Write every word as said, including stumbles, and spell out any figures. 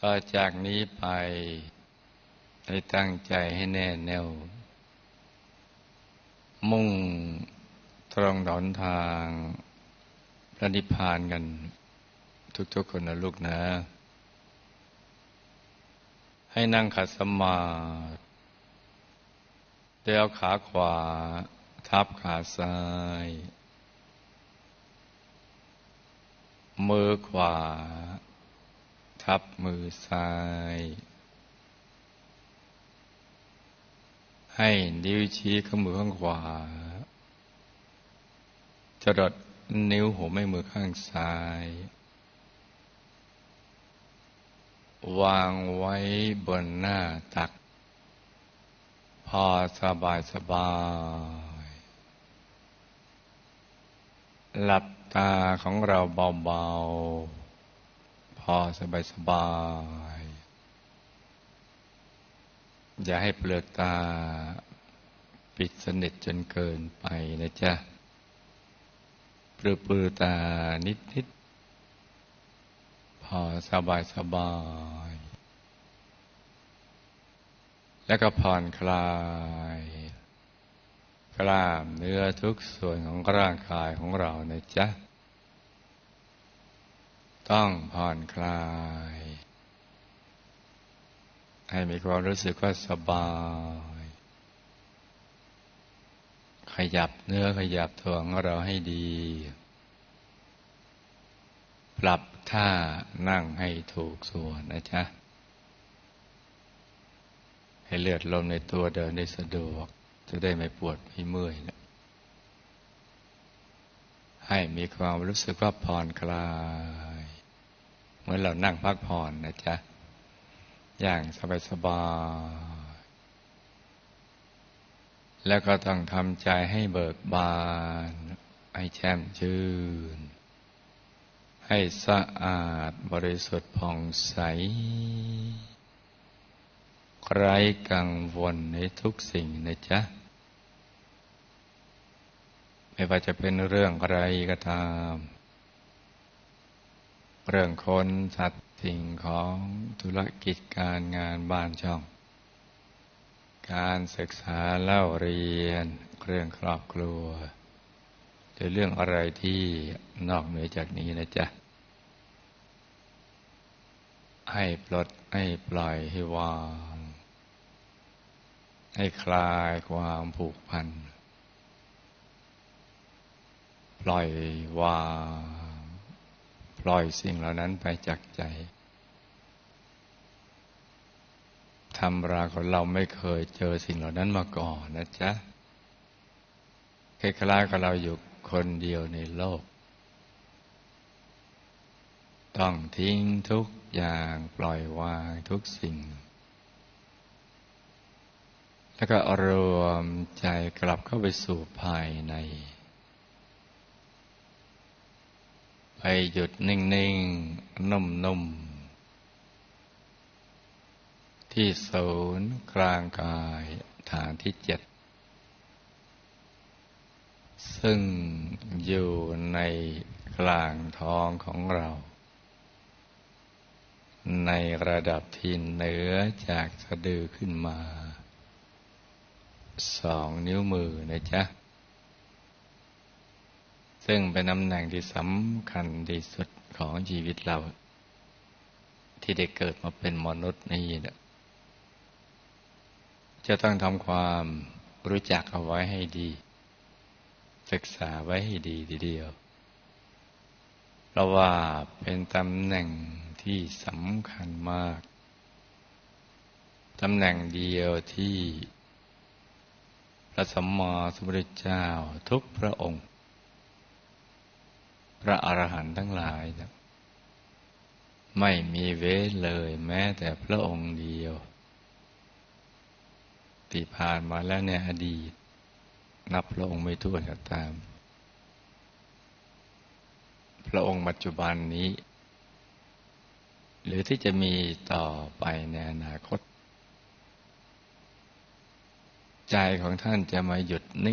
ต่อจากนี้ไปให้ตั้งใจให้แน่แน่วมุ่งตรงหนทางพระนิพพานกันทุกๆคนนะลูกนะให้นั่งขัดสมาธิโดยเอาขาขวาทับขาซ้ายมือขวาทับมือซ้ายให้นิ้วชี้ข้างมือข้างขวาจรดนิ้วหัวแม่มือข้างซ้ายวางไว้บนหน้าตักพอสบายสบายหลับตาของเราเบาๆพอสบายสบายอย่าให้เปลือกตาปิดสนิทจนเกินไปนะจ๊ะปลือปลือตานิดนิดพอสบายสบายแล้วก็ผ่อนคลายกล้ามเนื้อทุกส่วนของร่างกายของเรานะจ๊ะต้องผ่อนคลายให้มีความรู้สึกว่าสบายขยับเนื้อขยับตัวของเราให้ดีปรับท่านั่งให้ถูกส่วนนะจ๊ะให้เลือดลมในตัวเดินได้สะดวกจะได้ไม่ปวดไม่เมื่อยนะให้มีความรู้สึกว่าผ่อนคลายเหมือนเรานั่งพักผ่อนนะจ๊ะอย่างสบายๆแล้วก็ต้องทำใจให้เบิกบานให้แช่มชื่นให้สะอาดบริสุทธิ์ผ่องใสไร้กังวลในทุกสิ่งนะจ๊ะไม่ว่าจะเป็นเรื่องอะไรก็ตามเรื่องคนสัตว์สิ่งของธุรกิจการงานบ้านช่องการศึกษาเล่าเรียนเรื่องครอบครัวหรือเรื่องอะไรที่นอกเหนือจากนี้นะจ๊ะให้ปลดให้ปล่อยให้วางให้คลายความผูกพันปล่อยวางปล่อยสิ่งเหล่านั้นไปจากใจธรรมราของเราไม่เคยเจอสิ่งเหล่านั้นมาก่อนนะจ๊ะคล้ายๆกับเราอยู่คนเดียวในโลกต้องทิ้งทุกอย่างปล่อยวางทุกสิ่งแล้วก็รวมใจกลับเข้าไปสู่ภายในไปหยุดนิ่งๆนุ่มๆที่ศูนย์กลางกายฐานที่เจ็ดซึ่งอยู่ในกลางท้องของเราในระดับที่เหนือจากสะดือขึ้นมาสองนิ้วมือนะจ๊ะซึ่งเป็นตำแหน่งที่สำคัญที่สุดของชีวิตเราที่ได้เกิดมาเป็นมนุษย์นี่นะจะต้องทำความรู้จักเอาไว้ให้ดีศึกษาไว้ให้ดีทีเดียวเพราะว่าเป็นตำแหน่งที่สำคัญมากตำแหน่งเดียวที่พระสัมมาสัมพุทธเจ้าทุกพระองค์พระอรหันต์ทั้งหลายนะไม่มีเว้นเลยแม้แต่พระองค์เดียวที่ผ่านมาแล้วในอดีตนับพระองค์ไม่ถ้วนก็ตามพระองค์ปัจจุบันนี้หรือที่จะมีต่อไปในอนาคตใจของท่านจะมาหยุดนิ่ง